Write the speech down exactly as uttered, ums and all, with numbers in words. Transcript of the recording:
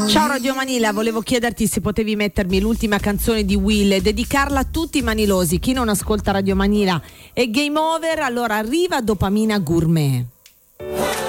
Ciao Radio Manila, volevo chiederti se potevi mettermi l'ultima canzone di Will e dedicarla a tutti i manilosi. Chi non ascolta Radio Manila è game over, allora arriva Dopamina Gourmet.